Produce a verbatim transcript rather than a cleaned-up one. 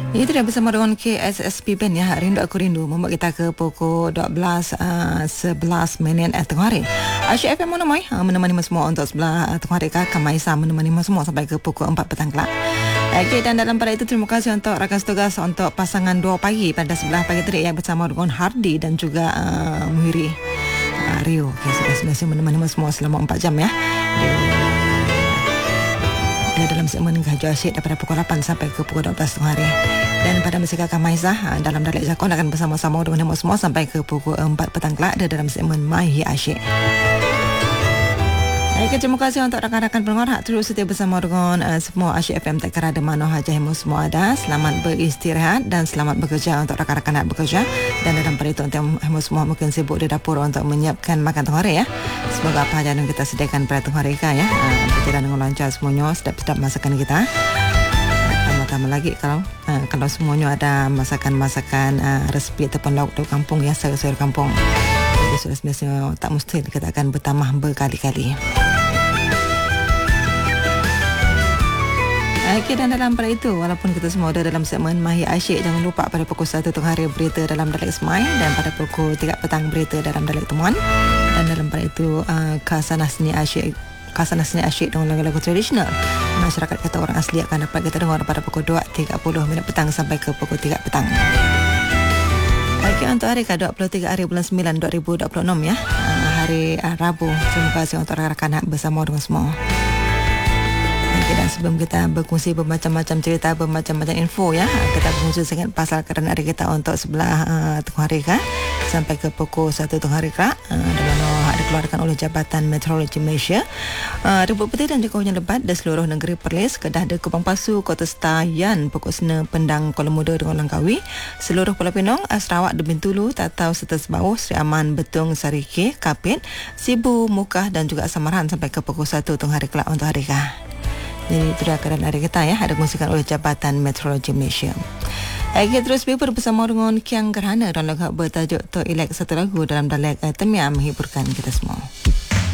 Itu dia bersama dengan K S S P Band ya. Rindu Aku Rindu membuat kita ke pukul dua belas uh, sebelas minit uh, tengah hari. Asyik F M menemani uh, menemani semua untuk sebelah uh, tengah hari kah Kamaisa menemani semua sampai ke pukul empat petang kelak. Okey, dan dalam pada itu terima kasih untuk rakan setugas untuk pasangan dua pagi pada sebelah pagi tadi yang bersama dengan Hardy dan juga uh, Muhiri uh, Rio. Okey, sudah selesai menemani semua selama empat jam ya. Dia dalam segmen Gajo Asyik daripada pukul lapan sampai ke pukul dua belas tengah hari. Dan pada Mesika Kamaizah dalam Dalek Zakon akan bersama-sama dengan semua sampai ke pukul empat petang kelak. Dia dalam segmen Mahi Asyik. Baik, terima kasih untuk rakan-rakan pendengar terus setia bersama dengan uh, semua Asyik F M tak kira ada mana haja hemu semua ada. Selamat beristirahat dan selamat bekerja untuk rakan-rakan nak bekerja. Dan dalam pada itu untuk hemu semua mungkin sibuk di dapur untuk menyiapkan makan tengah hari ya. Semoga apa saja yang kita sediakan pada tengah hari ya. Uh, berjalan dengan lancar semuanya, sedap-sedap masakan kita. Tambah lagi kalau uh, kalau semuanya ada masakan-masakan uh, resipi ataupun lauk-lauk kampung ya, sayur-sayur kampung. Jadi sudah biasanya tak mustahil kita akan bertambah berkali-kali. Okey, dan dalam pada itu walaupun kita semua ada dalam segmen Mahi Asyik, jangan lupa pada pukul satu tengah hari berita dalam Dalek Semai dan pada pukul tiga petang berita dalam Dalek Temuan. Dan dalam pada itu uh, Khazanah Seni Asyik Khazanah Seni Asyik dengan lagu-lagu tradisional masyarakat kata orang asli akan dapat kita dengar pada pukul dua tiga puluh minit petang sampai ke pukul tiga petang. Okey, untuk hari ke dua puluh tiga hari bulan sembilan dua ribu dua puluh enam ya, uh, hari uh, Rabu. Terima kasih untuk rakan-rakan bersama dengan semua. Okay, dan sebelum kita berkongsi bermacam-macam cerita, bermacam-macam info ya, kita berkongsi sedikit pasal keadaan hari kita untuk sebelah uh, tengah hari kah sampai ke pukul satu tengah hari kah, uh, di mana dikeluarkan oleh Jabatan Meteorologi Malaysia. Uh, Ribut petir dan juga hujan lebat di seluruh negeri Perlis, Kedah ada Kubang Pasu, Kota Setayan, Pokok Sena, Pendang, Kuala Muda dengan Langkawi, seluruh Pulau Pinang, Sarawak, de Bintulu, Tatau serta Sebauh, Sri Aman, Betung, Sarike, Kapit, Sibu, Mukah dan juga Samaran sampai ke pukul satu tengah hari kelak untuk hari kah. Jadi itu dah keadaan hari kita ya, ada kongsikan oleh Jabatan Meteorologi Malaysia. Okey, terus berber bersama dengan Kiang Gerhana dan lagu bertajuk To Elek, satu lagu dalam Dalek Temiam menghiburkan kita semua.